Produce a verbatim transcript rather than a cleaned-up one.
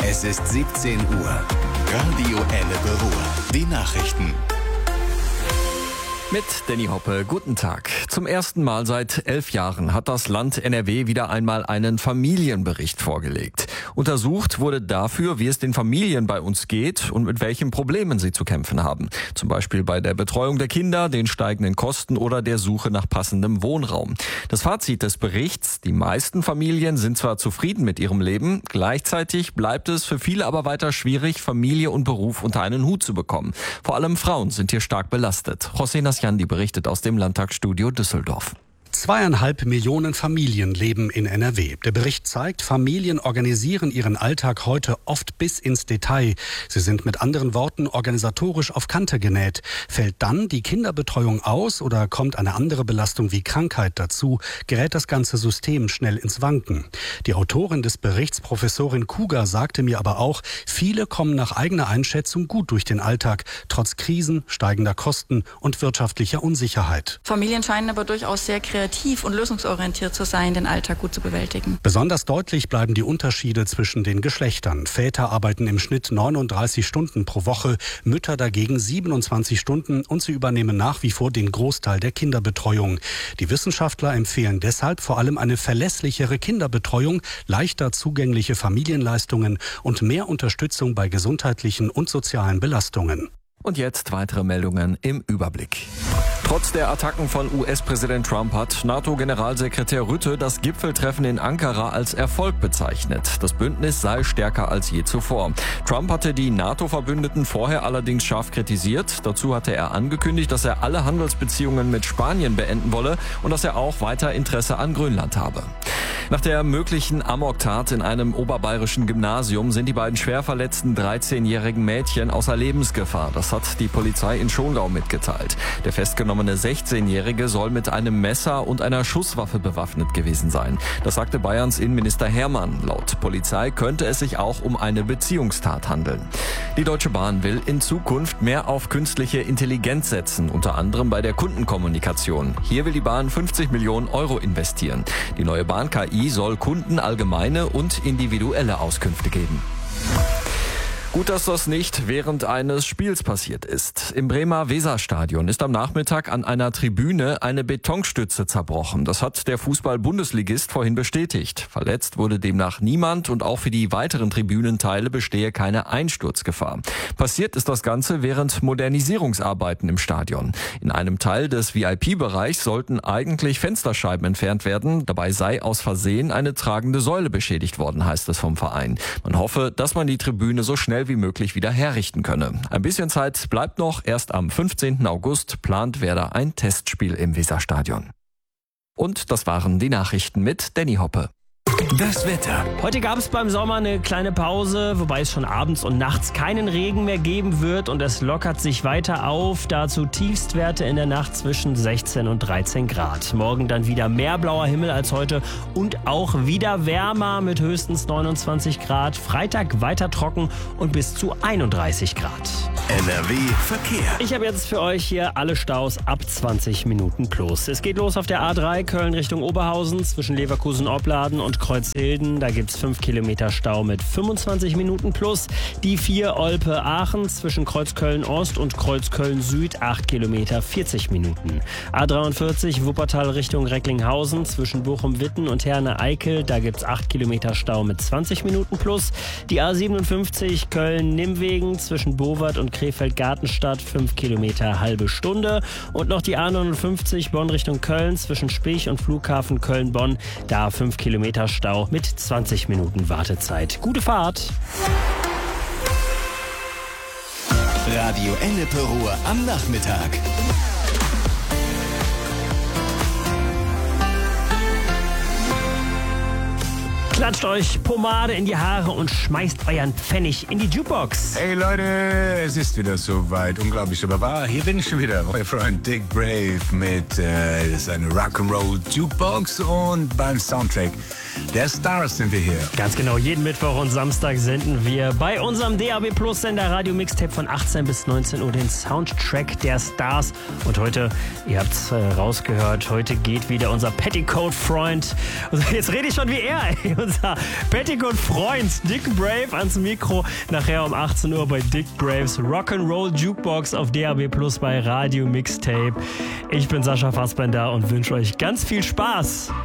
Es ist siebzehn Uhr. Radio Ennepe Ruhr. Die Nachrichten. Mit Danny Hoppe, guten Tag. Zum ersten Mal seit elf Jahren hat das Land N R W wieder einmal einen Familienbericht vorgelegt. Untersucht wurde dafür, wie es den Familien bei uns geht und mit welchen Problemen sie zu kämpfen haben. Zum Beispiel bei der Betreuung der Kinder, den steigenden Kosten oder der Suche nach passendem Wohnraum. Das Fazit des Berichts: Die meisten Familien sind zwar zufrieden mit ihrem Leben, gleichzeitig bleibt es für viele aber weiter schwierig, Familie und Beruf unter einen Hut zu bekommen. Vor allem Frauen sind hier stark belastet. José Nasjandi berichtet aus dem Landtagsstudio Düsseldorf. Zweieinhalb Millionen Familien leben in N R W. Der Bericht zeigt, Familien organisieren ihren Alltag heute oft bis ins Detail. Sie sind mit anderen Worten organisatorisch auf Kante genäht. Fällt dann die Kinderbetreuung aus oder kommt eine andere Belastung wie Krankheit dazu, gerät das ganze System schnell ins Wanken. Die Autorin des Berichts, Professorin Kuger, sagte mir aber auch, viele kommen nach eigener Einschätzung gut durch den Alltag, trotz Krisen, steigender Kosten und wirtschaftlicher Unsicherheit. Familien scheinen aber durchaus sehr kreativ und lösungsorientiert zu sein, den Alltag gut zu bewältigen. Besonders deutlich bleiben die Unterschiede zwischen den Geschlechtern. Väter arbeiten im Schnitt neununddreißig Stunden pro Woche, Mütter dagegen siebenundzwanzig Stunden und sie übernehmen nach wie vor den Großteil der Kinderbetreuung. Die Wissenschaftler empfehlen deshalb vor allem eine verlässlichere Kinderbetreuung, leichter zugängliche Familienleistungen und mehr Unterstützung bei gesundheitlichen und sozialen Belastungen. Und jetzt weitere Meldungen im Überblick. Trotz der Attacken von U S-Präsident Trump hat NATO-Generalsekretär Rutte das Gipfeltreffen in Ankara als Erfolg bezeichnet. Das Bündnis sei stärker als je zuvor. Trump hatte die NATO-Verbündeten vorher allerdings scharf kritisiert. Dazu hatte er angekündigt, dass er alle Handelsbeziehungen mit Spanien beenden wolle und dass er auch weiter Interesse an Grönland habe. Nach der möglichen Amoktat in einem oberbayerischen Gymnasium sind die beiden schwer verletzten dreizehnjährigen Mädchen außer Lebensgefahr. Das hat die Polizei in Schongau mitgeteilt. Der festgenommene sechzehnjährige soll mit einem Messer und einer Schusswaffe bewaffnet gewesen sein. Das sagte Bayerns Innenminister Hermann. Laut Polizei könnte es sich auch um eine Beziehungstat handeln. Die Deutsche Bahn will in Zukunft mehr auf künstliche Intelligenz setzen, unter anderem bei der Kundenkommunikation. Hier will die Bahn fünfzig Millionen Euro investieren. Die neue Bahn-K I soll Kunden allgemeine und individuelle Auskünfte geben. Gut, dass das nicht während eines Spiels passiert ist. Im Bremer Weserstadion ist am Nachmittag an einer Tribüne eine Betonstütze zerbrochen. Das hat der Fußball-Bundesligist vorhin bestätigt. Verletzt wurde demnach niemand und auch für die weiteren Tribünenteile bestehe keine Einsturzgefahr. Passiert ist das Ganze während Modernisierungsarbeiten im Stadion. In einem Teil des V I P-Bereichs sollten eigentlich Fensterscheiben entfernt werden. Dabei sei aus Versehen eine tragende Säule beschädigt worden, heißt es vom Verein. Man hoffe, dass man die Tribüne so schnell wie möglich wieder herrichten könne. Ein bisschen Zeit bleibt noch. Erst am fünfzehnten August plant Werder ein Testspiel im Weserstadion. Und das waren die Nachrichten mit Danny Hoppe. Das Wetter. Heute gab es beim Sommer eine kleine Pause, wobei es schon abends und nachts keinen Regen mehr geben wird und es lockert sich weiter auf. Dazu Tiefstwerte in der Nacht zwischen sechzehn und dreizehn Grad. Morgen dann wieder mehr blauer Himmel als heute und auch wieder wärmer mit höchstens neunundzwanzig Grad. Freitag weiter trocken und bis zu einunddreißig Grad. N R W Verkehr. Ich habe jetzt für euch hier alle Staus ab zwanzig Minuten plus. Es geht los auf der A drei Köln Richtung Oberhausen zwischen Leverkusen-Opladen und Kreuzhilden. Da gibt es fünf Kilometer Stau mit fünfundzwanzig Minuten plus. Die vier Olpe-Aachen zwischen Kreuzköln-Ost und Kreuzköln-Süd acht Kilometer vierzig Minuten. A dreiundvierzig Wuppertal Richtung Recklinghausen zwischen Bochum-Witten und Herne-Eickel. Da gibt es acht Kilometer Stau mit zwanzig Minuten plus. Die A siebenundfünfzig Köln-Nimwegen zwischen Bowart und Krefeld-Gartenstadt fünf Kilometer halbe Stunde. Und noch die A neunundfünfzig Bonn Richtung Köln zwischen Spich und Flughafen Köln-Bonn. Da fünf Kilometer Stau mit zwanzig Minuten Wartezeit. Gute Fahrt! Radio Ennepe Ruhr am Nachmittag. Klatscht euch Pomade in die Haare und schmeißt euren Pfennig in die Jukebox. Hey Leute, es ist wieder soweit. Unglaublich, aber wahr. Hier bin ich schon wieder. Euer Freund Dick Brave mit äh, seiner Rock'n'Roll Jukebox und beim Soundtrack der Stars sind wir hier. Ganz genau, jeden Mittwoch und Samstag senden wir bei unserem D A B Plus Sender Radio Mixtape von achtzehn bis neunzehn Uhr den Soundtrack der Stars. Und heute, ihr habt es äh, rausgehört, heute geht wieder unser Petticoat-Freund, also jetzt rede ich schon wie er, ey, unser Petticoat-Freund Dick Brave ans Mikro. Nachher um achtzehn Uhr bei Dick Braves Rock'n'Roll Jukebox auf D A B Plus bei Radio Mixtape. Ich bin Sascha Fassbender und wünsche euch ganz viel Spaß.